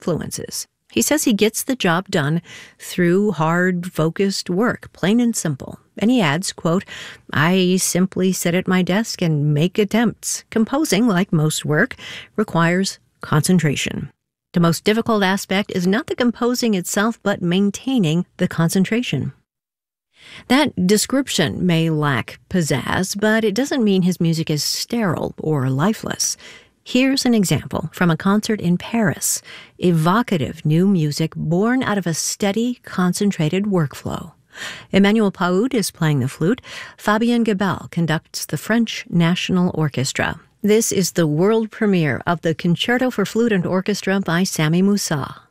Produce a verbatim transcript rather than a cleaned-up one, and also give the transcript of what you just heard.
influences. He says he gets the job done through hard, focused work, plain and simple. And he adds, quote, "I simply sit at my desk and make attempts. Composing, like most work, requires concentration. The most difficult aspect is not the composing itself, but maintaining the concentration." That description may lack pizzazz, but it doesn't mean his music is sterile or lifeless. Here's an example from a concert in Paris, evocative new music born out of a steady, concentrated workflow. Emmanuel Paoud is playing the flute. Fabien Gebel conducts the French National Orchestra. This is the world premiere of the Concerto for Flute and Orchestra by Sami Moussa.